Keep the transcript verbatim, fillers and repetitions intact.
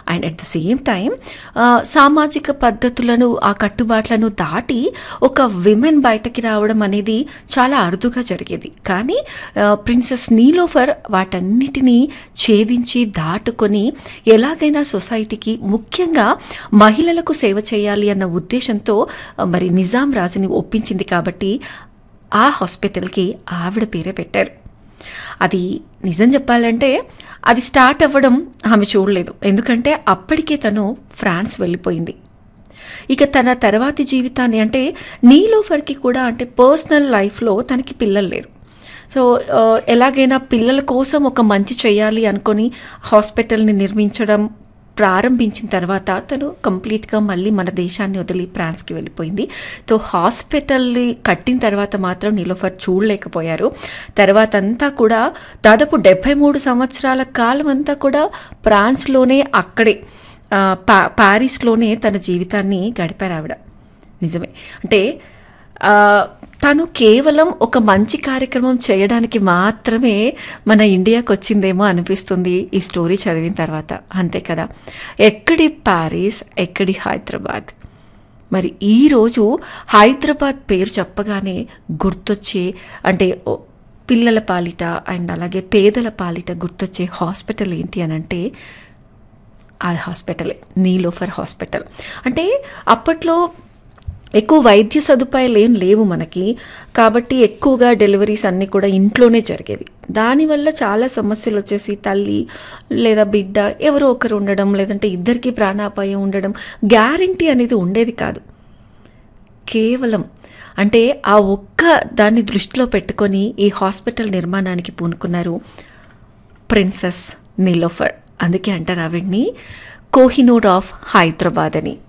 And at the same time సామాజిక పద్ధతులను ఆ కట్టుబాట్లను దాటి ఒక విమెన్ బయటకి రావడం అనేది చాలా అరుదుగా జరిగేది. కానీ ప్రిన్సెస్ నీలోఫర్ వాటన్నిటినీ ఛేదించి దాటుకొని ఎలాగైనా సొసైటీకి, ముఖ్యంగా మహిళలకు సేవ చేయాలి అన్న ఉద్దేశంతో మరి నిజాం రాజుని ఒప్పించింది. కాబట్టి ఆ హాస్పిటల్కి ఆవిడ పేరే పెట్టారు. అది నిజం చెప్పాలంటే అది స్టార్ట్ అవ్వడం ఆమె చూడలేదు, ఎందుకంటే అప్పటికే తను ఫ్రాన్స్ వెళ్ళిపోయింది. ఇక తన తర్వాతి జీవితాన్ని అంటే నీలోఫర్కి కూడా అంటే పర్సనల్ లైఫ్లో తనకి పిల్లలు లేరు. సో ఎలాగైనా పిల్లల కోసం ఒక మంచి చేయాలి అనుకొని హాస్పిటల్ని నిర్మించడం ప్రారంభించిన తర్వాత తను కంప్లీట్గా మళ్ళీ మన దేశాన్ని వదిలి ఫ్రాన్స్కి వెళ్ళిపోయింది. సో హాస్పిటల్ని కట్టిన తర్వాత మాత్రం నీలోఫర్ చూడలేకపోయారు. తర్వాత అంతా కూడా దాదాపు డెబ్బై మూడు సంవత్సరాల కాలం అంతా కూడా ఫ్రాన్స్లోనే, అక్కడే పా ప్యారిస్లోనే తన జీవితాన్ని గడిపారు ఆవిడ. నిజమే అంటే తను కేవలం ఒక మంచి కార్యక్రమం చేయడానికి మాత్రమే మన ఇండియాకి వచ్చిందేమో అనిపిస్తుంది ఈ స్టోరీ చదివిన తర్వాత. అంతే కదా, ఎక్కడి ప్యారిస్, ఎక్కడి హైదరాబాద్. మరి ఈరోజు హైదరాబాద్ పేరు చెప్పగానే గుర్తొచ్చే అంటే పిల్లల పాలిట అండ్ అలాగే పేదల పాలిట గుర్తొచ్చే హాస్పిటల్ ఏంటి అని అంటే ఆ హాస్పిటలే, నీలోఫర్ హాస్పిటల్. అంటే అప్పట్లో ఎక్కువ వైద్య సదుపాయాలు ఏం లేవు మనకి, కాబట్టి ఎక్కువగా డెలివరీస్ అన్నీ కూడా ఇంట్లోనే జరిగేవి. దానివల్ల చాలా సమస్యలు వచ్చేసి తల్లి లేదా బిడ్డ ఎవరో ఒకరు ఉండడం, లేదంటే ఇద్దరికి ప్రాణాపాయం ఉండడం, గ్యారంటీ అనేది ఉండేది కాదు. కేవలం అంటే ఆ ఒక్క దాన్ని దృష్టిలో పెట్టుకొని ఈ హాస్పిటల్ నిర్మాణానికి పూనుకున్నారు ప్రిన్సెస్ నీలోఫర్. అందుకే అంటారు ఆవిడ్ని కోహినూర్ ఆఫ్ హైదరాబాద్ అని.